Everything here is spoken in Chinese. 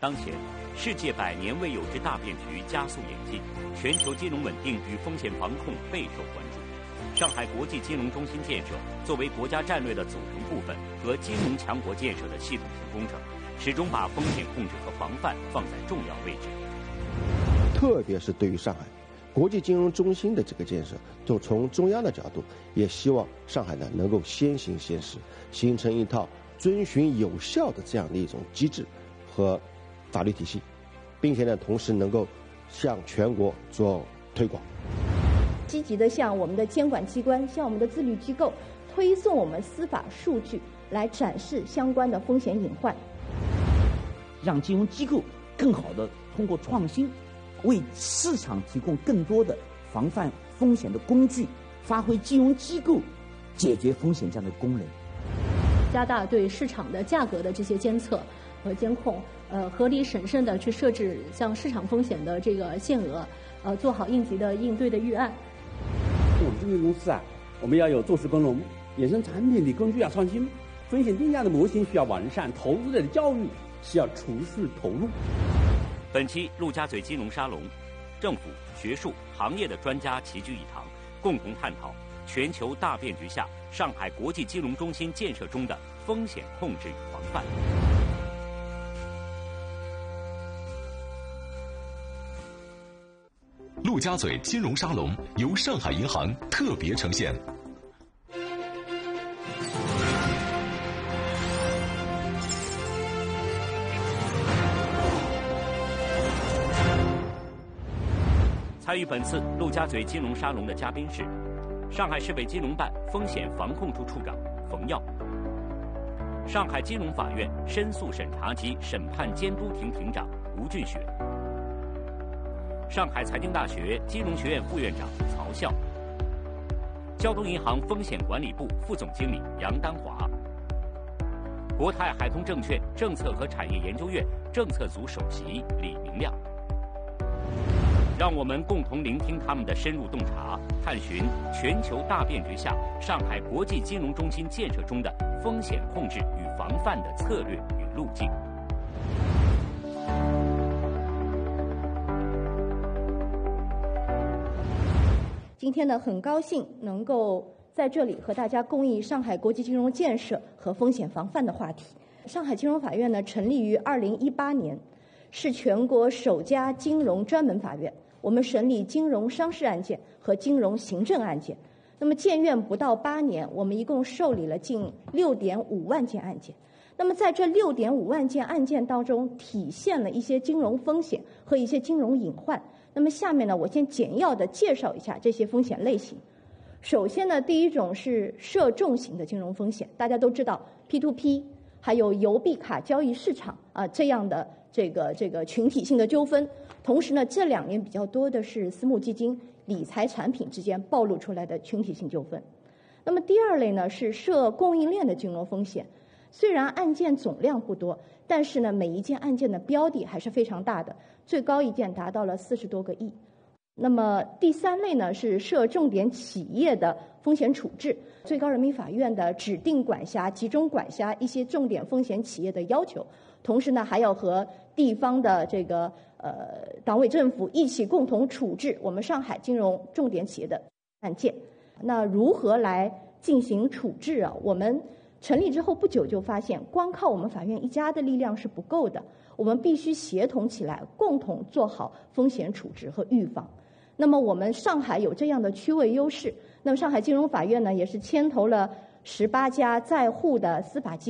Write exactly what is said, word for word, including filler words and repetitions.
当前，世界百年未有之大变局加速演进，全球金融稳定与风险防控备受关注。上海国际金融中心建设作为国家战略的组成部分和金融强国建设的系统性工程，始终把风险控制和防范放在重要位置。 特别是对于上海国际金融中心的这个建设，就从中央的角度，也希望上海呢能够先行先试，形成一套遵循有效的这样的一种机制和法律体系，并且呢同时能够向全国做推广。 积极的向我们的监管机关、向我们的自律机构推送我们司法数据，来展示相关的风险隐患， 让金融机构更好的通过创新，为市场提供更多的防范风险的工具，发挥金融机构解决风险这样的功能。 加大对市场的价格的这些监测和监控，呃，合理审慎的去设置像市场风险的这个限额，呃，做好应急的应对的预案。 我们证券公司啊，我们要有做事耕耘，衍生产品的工具要创新，风险定价的模型需要完善，投资者的教育需要持续投入。 本期陆家嘴金融沙龙，政府、学术、行业的专家齐聚一堂，共同探讨全球大变局下上海国际金融中心建设中的风险控制与防范。 陆家嘴金融沙龙由上海银行特别呈现。 参与本次陆家嘴金融沙龙的嘉宾是上海市委金融办风险防控处处长冯耀，上海金融法院申诉审查及审判监督庭庭长吴俊雪，上海财经大学金融学院副院长曹笑，交通银行风险管理部副总经理杨丹华，国泰海通证券政策和产业研究院政策组首席李明亮。让我们共同聆听他们的深入洞察，探寻全球大变局下上海国际金融中心建设中的风险控制与防范的策略与路径。 今天呢，很高兴能够在这里和大家公益上海国际金融建设和风险防范的话题。上海金融法院呢，成立于二零一八年，是全国首家金融专门法院。我们审理金融商事案件和金融行政案件。那么建院不到八年，我们一共受理了近六点五万件案件。那么在这六点五万件案件当中，体现了一些金融风险和一些金融隐患。那么下面呢，我先简要的介绍一下这些风险类型。首先呢，第一种是涉众型的金融风险，大家都知道 P to P 还有邮币卡交易市场啊这样的这个这个群体性的纠纷。同时呢，这两年比较多的是私募基金、理财产品之间暴露出来的群体性纠纷。那么第二类呢是涉供应链的金融风险，虽然案件总量不多，但是呢每一件案件的标的还是非常大的，最高一件达到了四十多个亿。那么第三类呢是涉重点企业的风险处置，最高人民法院的指定管辖、集中管辖一些重点风险企业的要求，同时呢还要和地方的这个呃党委政府一起共同处置我们上海金融重点企业的案件。那如何来进行处置啊？我们成立之后不久就发现，光靠我们法院一家的力量是不够的，我们必须协同起来，共同做好风险处置和预防。那么我们上海有这样的区位优势，那么上海金融法院呢，也是牵头了十八家在沪的司法机